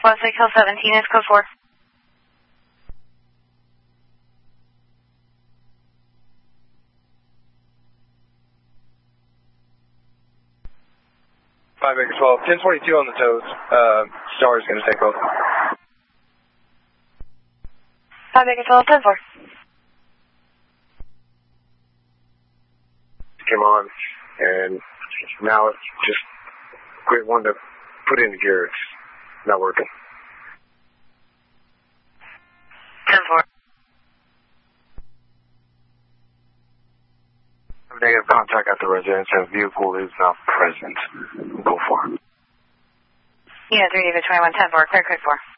Westlake Hill 17 is code 4. Five Acre 12, 1042 on the toes. Star is going to take over. 5 Acre 12, 10 4. Came on, and now it's just quit wanting to put in the gear. It's not working. 10 4. Negative contact at the residence and vehicle is not present. Go for it. Unit 3 David 21 10 4, clear code 4.